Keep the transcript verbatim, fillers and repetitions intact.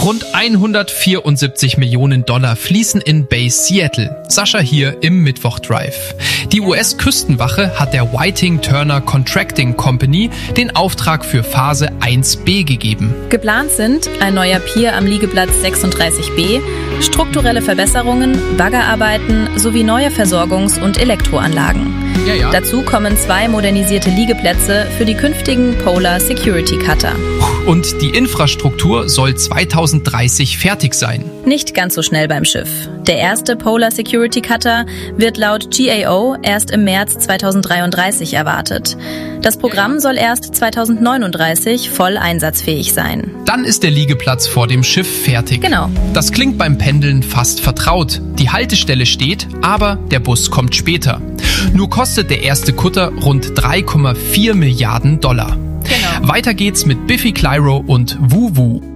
Rund hundertvierundsiebzig Millionen Dollar fließen in Bay Seattle. Sascha hier im Mittwoch Drive. Die U S-Küstenwache hat der Whiting Turner Contracting Company den Auftrag für Phase eins B gegeben. Geplant sind ein neuer Pier am Liegeplatz sechsunddreißig b, strukturelle Verbesserungen, Baggerarbeiten sowie neue Versorgungs- und Elektroanlagen. Ja, ja. Dazu kommen zwei modernisierte Liegeplätze für die künftigen Polar Security Cutter. Und die Infrastruktur soll zweitausenddreißig fertig sein. Nicht ganz so schnell beim Schiff. Der erste Polar Security Cutter wird laut G A O erst im März zweitausenddreiunddreißig erwartet. Das Programm soll erst zweitausendneununddreißig voll einsatzfähig sein. Dann ist der Liegeplatz vor dem Schiff fertig. Genau. Das klingt beim Pendeln fast vertraut. Die Haltestelle steht, aber der Bus kommt später. Nur kostet der erste Kutter rund drei Komma vier Milliarden Dollar. Genau. Weiter geht's mit Biffy Clyro und Wu Wu.